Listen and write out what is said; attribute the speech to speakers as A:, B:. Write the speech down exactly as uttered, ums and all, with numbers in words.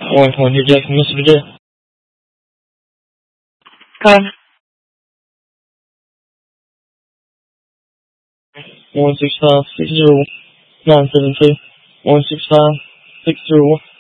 A: One one here, Jackson, Mississippi.
B: Call
A: One six five six zero nine seven two. One six five six zero